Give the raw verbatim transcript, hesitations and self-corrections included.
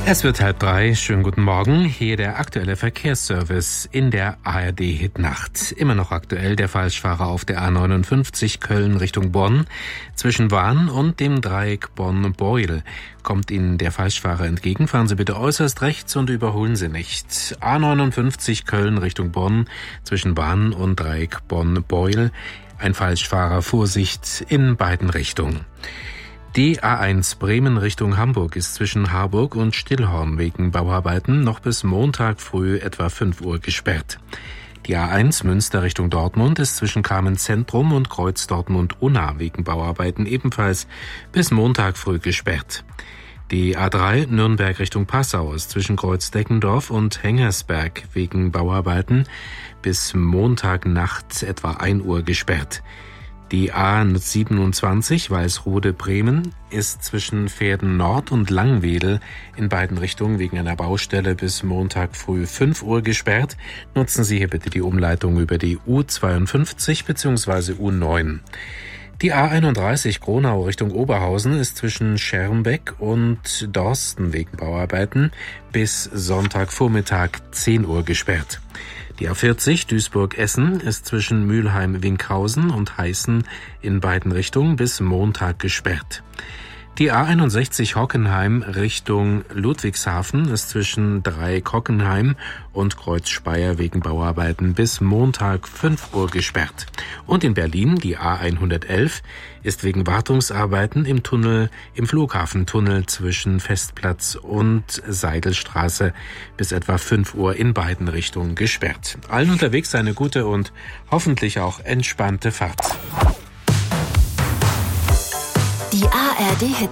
Es wird halb drei. Schönen guten Morgen. Hier der aktuelle Verkehrsservice in der A R D-Hitnacht. Immer noch aktuell der Falschfahrer auf der A neunundfünfzig Köln Richtung Bonn. Zwischen Wahn und dem Dreieck Bonn-Beuel kommt Ihnen der Falschfahrer entgegen. Fahren Sie bitte äußerst rechts und überholen Sie nicht. A neunundfünfzig Köln Richtung Bonn. Zwischen Wahn und Dreieck Bonn-Beuel. Ein Falschfahrer, Vorsicht in beiden Richtungen. Die A eins Bremen Richtung Hamburg ist zwischen Harburg und Stillhorn wegen Bauarbeiten noch bis Montag früh etwa fünf Uhr gesperrt. Die A eins Münster Richtung Dortmund ist zwischen Kamen Zentrum und Kreuz Dortmund-Unna wegen Bauarbeiten ebenfalls bis Montag früh gesperrt. Die A drei Nürnberg Richtung Passau ist zwischen Kreuz Deckendorf und Hengersberg wegen Bauarbeiten bis Montagnacht etwa ein Uhr gesperrt. Die A siebenundzwanzig Walsrode-Bremen ist zwischen Verden Nord und Langwedel in beiden Richtungen wegen einer Baustelle bis Montag früh fünf Uhr gesperrt. Nutzen Sie hier bitte die Umleitung über die U zweiundfünfzig bzw. U neun. Die A einunddreißig Gronau Richtung Oberhausen ist zwischen Schermbeck und Dorsten wegen Bauarbeiten bis Sonntagvormittag zehn Uhr gesperrt. Die A vierzig Duisburg-Essen ist zwischen Mülheim-Winkhausen und Heißen in beiden Richtungen bis Montag gesperrt. Die A einundsechzig Hockenheim Richtung Ludwigshafen ist zwischen Dreieck Hockenheim und Kreuz Speyer wegen Bauarbeiten bis Montag fünf Uhr gesperrt. Und in Berlin die A hundertelf ist wegen Wartungsarbeiten im Tunnel, im Flughafentunnel zwischen Festplatz und Seidelstraße bis etwa fünf Uhr in beiden Richtungen gesperrt. Allen unterwegs eine gute und hoffentlich auch entspannte Fahrt. Die A R D-Hit